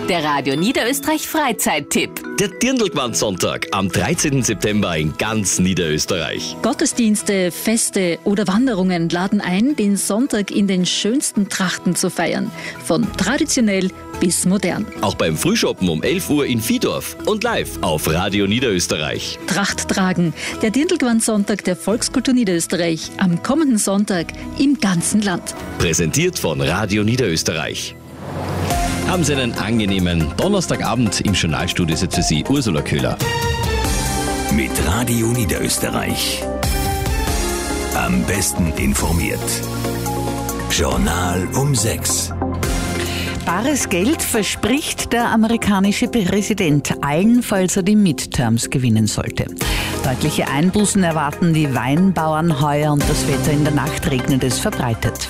Der Radio Niederösterreich Freizeittipp. Der Dirndl-Gewand-Sonntag am 13. September in ganz Niederösterreich. Gottesdienste, Feste oder Wanderungen laden ein, den Sonntag in den schönsten Trachten zu feiern. Von traditionell bis modern. Auch beim Frühschoppen um 11 Uhr in Vihdorf und live auf Radio Niederösterreich. Tracht tragen. Der Dirndl-Gewand-Sonntag der Volkskultur Niederösterreich. Am kommenden Sonntag im ganzen Land. Präsentiert von Radio Niederösterreich. Haben Sie einen angenehmen Donnerstagabend. Im Journalstudio ist jetzt für Sie Ursula Köhler. Mit Radio Niederösterreich. Am besten informiert. Journal um 6. Bares Geld verspricht der amerikanische Präsident allen, falls er die Midterms gewinnen sollte. Deutliche Einbußen erwarten die Weinbauern heuer und das Wetter in der Nacht regnet es verbreitet.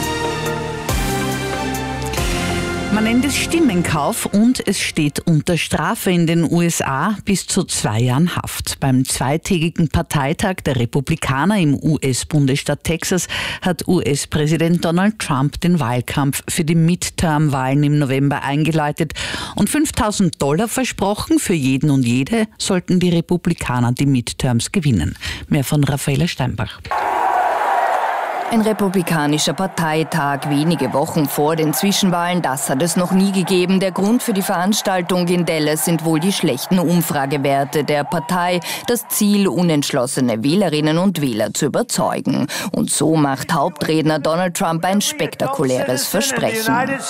Man nennt es Stimmenkauf und es steht unter Strafe in den USA bis zu 2 Jahren Haft. Beim zweitägigen Parteitag der Republikaner im US-Bundesstaat Texas hat US-Präsident Donald Trump den Wahlkampf für die Midterm-Wahlen im November eingeleitet und $5.000 versprochen. Für jeden und jede sollten die Republikaner die Midterms gewinnen. Mehr von Raffaela Steinbach. Ein republikanischer Parteitag wenige Wochen vor den Zwischenwahlen, das hat es noch nie gegeben. Der Grund für die Veranstaltung in Dallas sind wohl die schlechten Umfragewerte der Partei. Das Ziel, unentschlossene Wählerinnen und Wähler zu überzeugen. Und so macht Hauptredner Donald Trump ein spektakuläres Versprechen.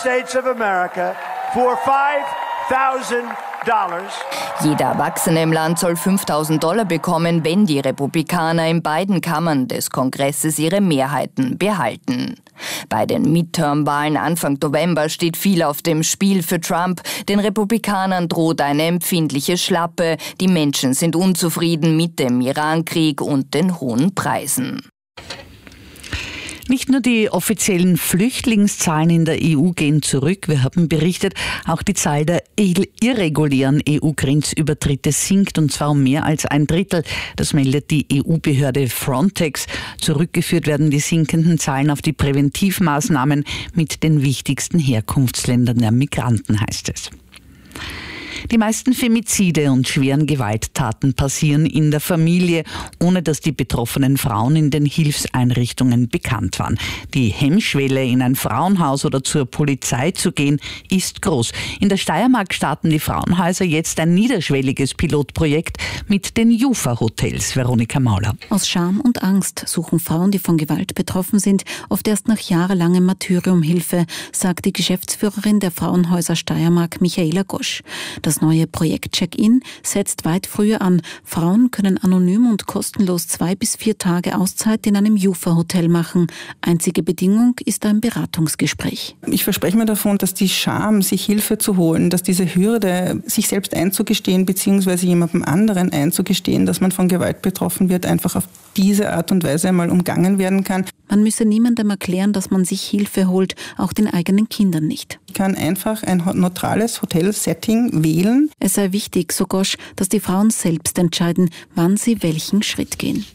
Jeder Erwachsene im Land soll $5.000 bekommen, wenn die Republikaner in beiden Kammern des Kongresses ihre Mehrheiten behalten. Bei den Midterm-Wahlen Anfang November steht viel auf dem Spiel für Trump. Den Republikanern droht eine empfindliche Schlappe. Die Menschen sind unzufrieden mit dem Irankrieg und den hohen Preisen. Nicht nur die offiziellen Flüchtlingszahlen in der EU gehen zurück, wir haben berichtet, auch die Zahl der irregulären EU-Grenzübertritte sinkt, und zwar um mehr als 1/3. Das meldet die EU-Behörde Frontex. Zurückgeführt werden die sinkenden Zahlen auf die Präventivmaßnahmen mit den wichtigsten Herkunftsländern der Migranten, heißt es. Die meisten Femizide und schweren Gewalttaten passieren in der Familie, ohne dass die betroffenen Frauen in den Hilfseinrichtungen bekannt waren. Die Hemmschwelle, in ein Frauenhaus oder zur Polizei zu gehen, ist groß. In der Steiermark starten die Frauenhäuser jetzt ein niederschwelliges Pilotprojekt mit den Jufa-Hotels. Veronika Mauler. Aus Scham und Angst suchen Frauen, die von Gewalt betroffen sind, oft erst nach jahrelangem Martyrium Hilfe, sagt die Geschäftsführerin der Frauenhäuser Steiermark, Michaela Gosch. Das neue Projekt Check-In setzt weit früher an. Frauen können anonym und kostenlos 2 bis 4 Tage Auszeit in einem Jufa-Hotel machen. Einzige Bedingung ist ein Beratungsgespräch. Ich verspreche mir davon, dass die Scham, sich Hilfe zu holen, dass diese Hürde, sich selbst einzugestehen bzw. jemandem anderen einzugestehen, dass man von Gewalt betroffen wird, einfach auf diese Art und Weise einmal umgangen werden kann. Man müsse niemandem erklären, dass man sich Hilfe holt, auch den eigenen Kindern nicht. Ich kann einfach ein neutrales Hotelsetting wählen. Es sei wichtig, so Gosch, dass die Frauen selbst entscheiden, wann sie welchen Schritt gehen.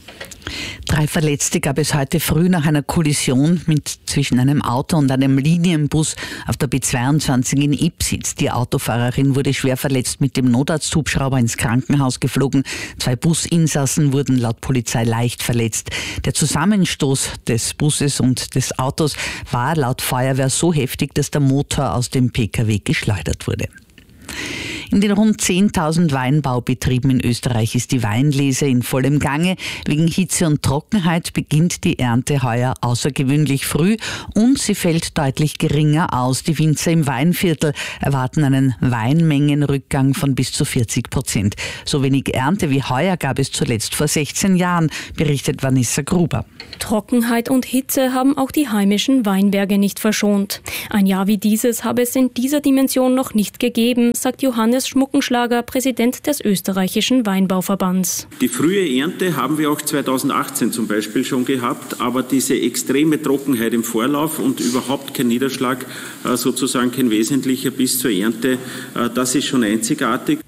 3 Verletzte gab es heute früh nach einer Kollision zwischen einem Auto und einem Linienbus auf der B22 in Ipsitz. Die Autofahrerin wurde schwer verletzt, mit dem Notarzthubschrauber ins Krankenhaus geflogen. 2 Businsassen wurden laut Polizei leicht verletzt. Der Zusammenstoß des Busses und des Autos war laut Feuerwehr so heftig, dass der Motor aus dem Pkw geschleudert wurde. In den rund 10.000 Weinbaubetrieben in Österreich ist die Weinlese in vollem Gange. Wegen Hitze und Trockenheit beginnt die Ernte heuer außergewöhnlich früh und sie fällt deutlich geringer aus. Die Winzer im Weinviertel erwarten einen Weinmengenrückgang von bis zu 40%. So wenig Ernte wie heuer gab es zuletzt vor 16 Jahren, berichtet Vanessa Gruber. Trockenheit und Hitze haben auch die heimischen Weinberge nicht verschont. Ein Jahr wie dieses habe es in dieser Dimension noch nicht gegeben, sagt Johannes Schmuckenschlager, Präsident des österreichischen Weinbauverbands. Die frühe Ernte haben wir auch 2018 zum Beispiel schon gehabt, aber diese extreme Trockenheit im Vorlauf und überhaupt kein Niederschlag, sozusagen kein wesentlicher bis zur Ernte, das ist schon einzigartig.